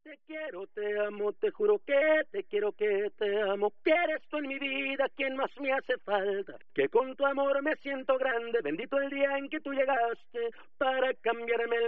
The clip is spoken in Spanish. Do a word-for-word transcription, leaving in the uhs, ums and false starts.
Te quiero, te amo, te juro que te quiero, que te amo, que eres tú en mi vida quien más me hace falta, que con tu amor me siento grande, bendito el día en que tú llegaste para cambiarme el